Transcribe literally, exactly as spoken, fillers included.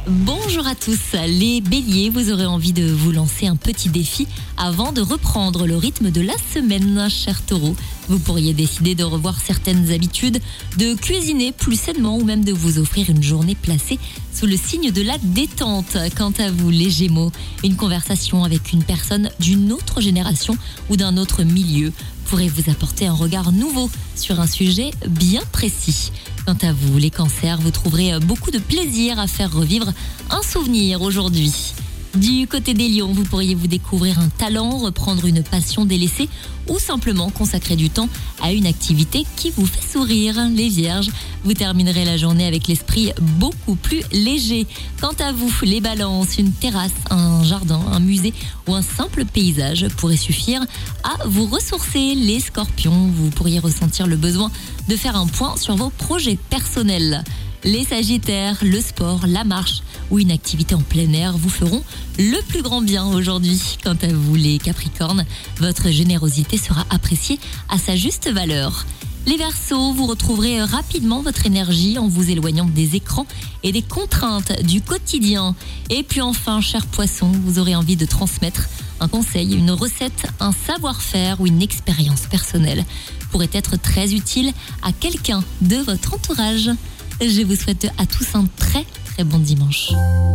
Bonjour à tous, les béliers, vous aurez envie de vous lancer un petit défi avant de reprendre le rythme de la semaine, cher taureau. Vous pourriez décider de revoir certaines habitudes, de cuisiner plus sainement ou même de vous offrir une journée placée sous le signe de la détente. Quant à vous, les gémeaux, une conversation avec une personne d'une autre génération ou d'un autre milieu pourrait vous apporter un regard nouveau sur un sujet bien précis. Quant à vous, les cancers, vous trouverez beaucoup de plaisir à faire revivre un souvenir aujourd'hui. Du côté des lions, vous pourriez vous découvrir un talent, reprendre une passion délaissée ou simplement consacrer du temps à une activité qui vous fait sourire. Les vierges, vous terminerez la journée avec l'esprit beaucoup plus léger. Quant à vous, les balances, une terrasse, un jardin, un musée ou un simple paysage pourrait suffire à vous ressourcer. Les scorpions, vous pourriez ressentir le besoin de faire un point sur vos projets personnels. Les sagittaires, le sport, la marche ou une activité en plein air vous feront le plus grand bien aujourd'hui. Quant à vous, les capricornes, votre générosité sera appréciée à sa juste valeur. Les verseaux, vous retrouverez rapidement votre énergie en vous éloignant des écrans et des contraintes du quotidien. Et puis enfin, cher poisson, vous aurez envie de transmettre un conseil, une recette, un savoir-faire ou une expérience personnelle pourrait être très utile à quelqu'un de votre entourage. Je vous souhaite à tous un très très bon dimanche.